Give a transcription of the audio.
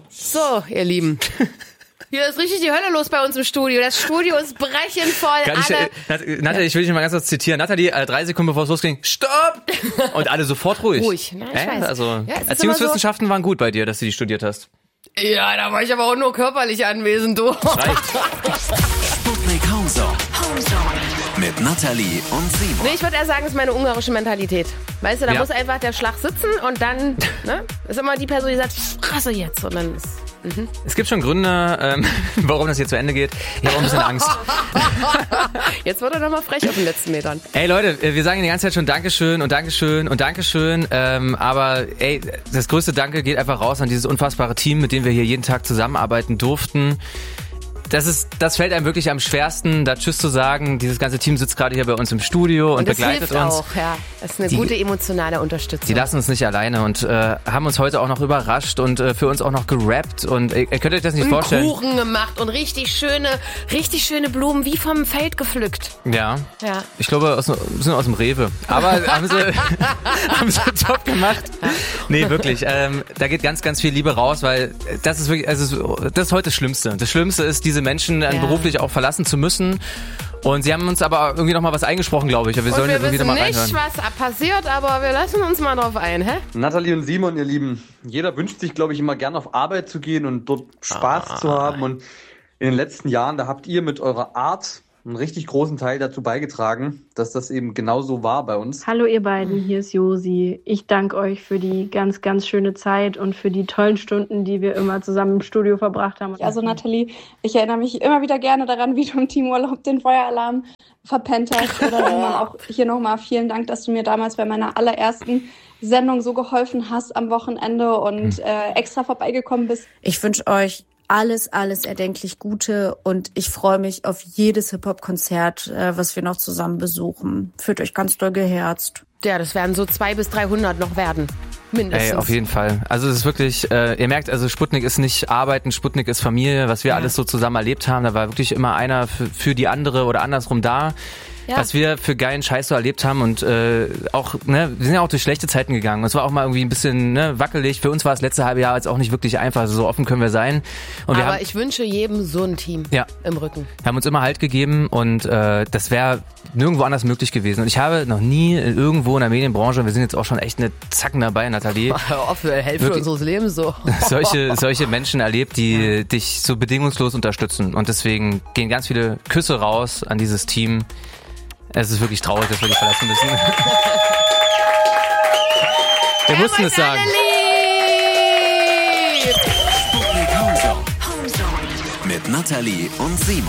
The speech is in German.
So, ihr Lieben. Hier ist richtig die Hölle los bei uns im Studio. Das Studio ist brechend voll. Nathalie, ich will dich mal ganz kurz zitieren. Nathalie, 3 Sekunden bevor es losging, stopp! Und alle sofort ruhig. Ruhig, na, ich weiß. Also, ja, Erziehungswissenschaften waren gut bei dir, dass du die studiert hast. Ja, da war ich aber auch nur körperlich anwesend, du. Reicht. Sputnik Homezone. Mit Nathalie und Simon. Nee, ich würde eher sagen, es ist meine ungarische Mentalität. Weißt du, da muss einfach der Schlag sitzen und dann ist immer die Person, die sagt, Straße jetzt. Und dann ist... Es gibt schon Gründe, warum das hier zu Ende geht. Ich habe auch ein bisschen Angst. Jetzt wird er nochmal frech auf den letzten Metern. Ey Leute, wir sagen die ganze Zeit schon Dankeschön und Dankeschön und Dankeschön. Aber ey, das größte Danke geht einfach raus an dieses unfassbare Team, mit dem wir hier jeden Tag zusammenarbeiten durften. Das fällt einem wirklich am schwersten, da Tschüss zu sagen. Dieses ganze Team sitzt gerade hier bei uns im Studio und begleitet uns. Auch, ja. Das ist eine gute emotionale Unterstützung. Die lassen uns nicht alleine und haben uns heute auch noch überrascht und für uns auch noch gerappt. Und ihr könnt euch das nicht vorstellen. Kuchen gemacht und richtig schöne Blumen wie vom Feld gepflückt. Ja. Ich glaube, sind aus dem Rewe. Aber haben sie top gemacht. Nee, wirklich. Da geht ganz, ganz viel Liebe raus, weil das ist wirklich, also das ist heute das Schlimmste. Das Schlimmste ist, diese Menschen beruflich auch verlassen zu müssen. Und sie haben uns aber irgendwie noch mal was eingesprochen, glaube ich. Wir sollen jetzt irgendwie noch mal reinhören. Wir wissen nicht, was passiert, aber wir lassen uns mal drauf ein, hä? Nathalie und Simon, ihr Lieben, jeder wünscht sich, glaube ich, immer gern auf Arbeit zu gehen und dort Spaß zu haben. Und in den letzten Jahren, da habt ihr mit eurer Art einen richtig großen Teil dazu beigetragen, dass das eben genauso war bei uns. Hallo ihr beiden, hier ist Josi. Ich danke euch für die ganz, ganz schöne Zeit und für die tollen Stunden, die wir immer zusammen im Studio verbracht haben. Also Nathalie, ich erinnere mich immer wieder gerne daran, wie du im Teamurlaub den Feueralarm verpennt hast. Oder Simon, auch hier nochmal vielen Dank, dass du mir damals bei meiner allerersten Sendung so geholfen hast am Wochenende und extra vorbeigekommen bist. Ich wünsche euch alles erdenklich Gute und ich freue mich auf jedes Hip-Hop-Konzert, was wir noch zusammen besuchen. Fühlt euch ganz doll geherzt. Ja, das werden so 200 bis 300 noch werden. Mindestens. Ey, auf jeden Fall. Also es ist wirklich, ihr merkt, also Sputnik ist nicht Arbeiten, Sputnik ist Familie, was wir alles so zusammen erlebt haben. Da war wirklich immer einer für die andere oder andersrum da. Ja. Was wir für geilen Scheiß so erlebt haben und auch, wir sind ja auch durch schlechte Zeiten gegangen. Es war auch mal irgendwie ein bisschen wackelig. Für uns war das letzte halbe Jahr jetzt auch nicht wirklich einfach. Also so offen können wir sein. Und aber ich wünsche jedem so ein Team im Rücken. Wir haben uns immer Halt gegeben und das wäre nirgendwo anders möglich gewesen. Und ich habe noch nie irgendwo in der Medienbranche, wir sind jetzt auch schon echt eine Zacken dabei, Nathalie. Hör auf, Hälfte unseres Lebens so. solche Menschen erlebt, die dich so bedingungslos unterstützen. Und deswegen gehen ganz viele Küsse raus an dieses Team. Es ist wirklich traurig, dass wir dich verlassen müssen. Wir mussten es sagen. Mit Nathalie und Simon.